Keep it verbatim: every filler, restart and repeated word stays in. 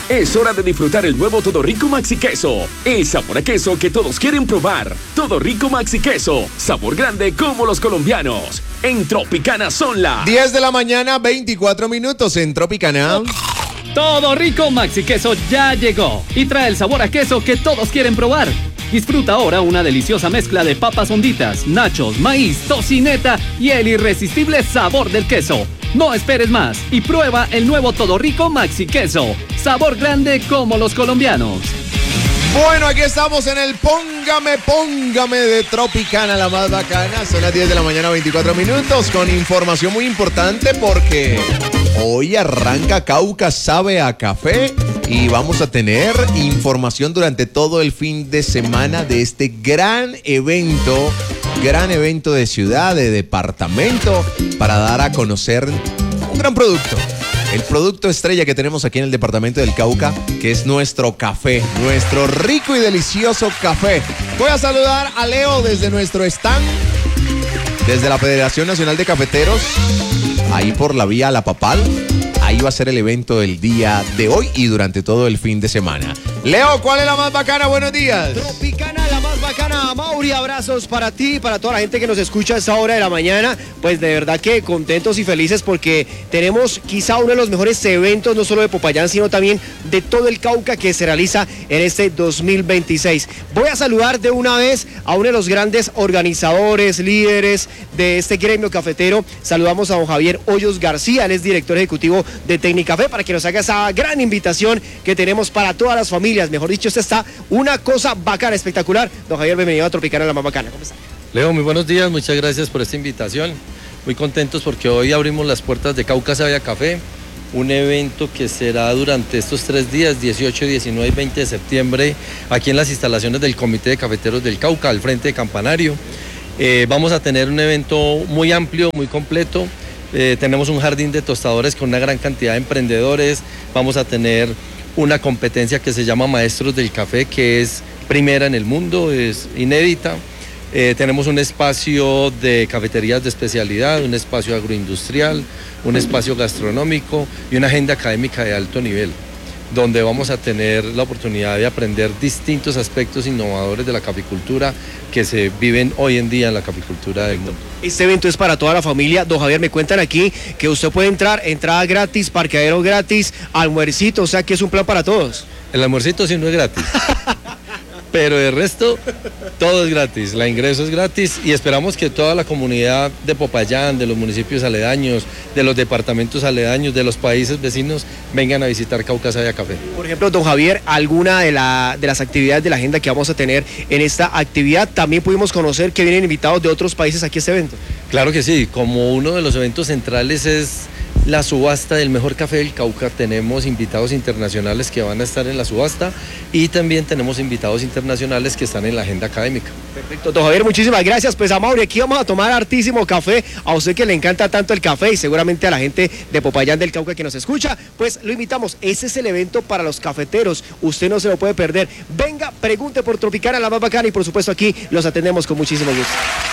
Es hora de disfrutar el nuevo Todo Rico Maxi Queso. El sabor a queso que todos quieren probar. Todo Rico Maxi Queso. Sabor grande como los colombianos. En Tropicana son las diez de la mañana, veinticuatro minutos en Tropicana. Todo Rico Maxi Queso ya llegó y trae el sabor a queso que todos quieren probar. Disfruta ahora una deliciosa mezcla de papas honditas, nachos, maíz, tocineta y el irresistible sabor del queso. No esperes más y prueba el nuevo Todo Rico Maxi Queso. Sabor grande como los colombianos. Bueno, aquí estamos en el Póngame, Póngame de Tropicana, la más bacana. Son las diez de la mañana, veinticuatro minutos, con información muy importante porque hoy arranca Cauca Sabe a Café y vamos a tener información durante todo el fin de semana de este gran evento, gran evento de ciudad, de departamento, para dar a conocer un gran producto. El producto estrella que tenemos aquí en el departamento del Cauca, que es nuestro café, nuestro rico y delicioso café. Voy a saludar a Leo desde nuestro stand, desde la Federación Nacional de Cafeteros, ahí por la vía La Papal. Ahí va a ser el evento del día de hoy y durante todo el fin de semana. Leo, ¿cuál es la más bacana? Buenos días. Tropicana, la más bacana. Mauri, abrazos para ti y para toda la gente que nos escucha a esta hora de la mañana. Pues de verdad que contentos y felices porque tenemos quizá uno de los mejores eventos, no solo de Popayán, sino también de todo el Cauca, que se realiza en este dos mil veintiséis. Voy a saludar de una vez a uno de los grandes organizadores, líderes de este gremio cafetero. Saludamos a don Javier Hoyos García, él es director ejecutivo de Tecnicafé, para que nos haga esa gran invitación que tenemos para todas las familias. Mejor dicho, esta está una cosa bacana, espectacular. Don Javier, bienvenido a Tropicana, la más bacana. ¿Cómo está? Leo, muy buenos días, muchas gracias por esta invitación. Muy contentos porque hoy abrimos las puertas de Cauca Sabe a Café, un evento que será durante estos tres días, dieciocho, diecinueve y veinte de septiembre, aquí en las instalaciones del Comité de Cafeteros del Cauca, al frente de Campanario. Eh, vamos a tener un evento muy amplio, muy completo. Eh, tenemos un jardín de tostadores con una gran cantidad de emprendedores. Vamos a tener una competencia que se llama Maestros del Café, que es primera en el mundo, es inédita. Eh, tenemos un espacio de cafeterías de especialidad, un espacio agroindustrial, un espacio gastronómico y una agenda académica de alto nivel, donde vamos a tener la oportunidad de aprender distintos aspectos innovadores de la caficultura que se viven hoy en día en la caficultura del mundo. Este evento es para toda la familia. Don Javier, me cuentan aquí que usted puede entrar, entrada gratis, parqueadero gratis, almuercito, o sea que es un plan para todos. El almuercito sí no es gratis, pero el resto todo es gratis, la ingreso es gratis y esperamos que toda la comunidad de Popayán, de los municipios aledaños, de los departamentos aledaños, de los países vecinos, vengan a visitar Cauca Sabe a Café. Por ejemplo, don Javier, alguna de, la, de las actividades de la agenda que vamos a tener en esta actividad, también pudimos conocer que vienen invitados de otros países aquí a este evento. Claro que sí, como uno de los eventos centrales es la subasta del mejor café del Cauca, tenemos invitados internacionales que van a estar en la subasta y también tenemos invitados internacionales que están en la agenda académica. Perfecto, don Javier, muchísimas gracias. Pues a Mauri, aquí vamos a tomar hartísimo café, a usted que le encanta tanto el café y seguramente a la gente de Popayán del Cauca que nos escucha, pues lo invitamos. Ese es el evento para los cafeteros, usted no se lo puede perder. Venga, pregunte por Tropicana, la más bacana, y por supuesto aquí los atendemos con muchísimo gusto.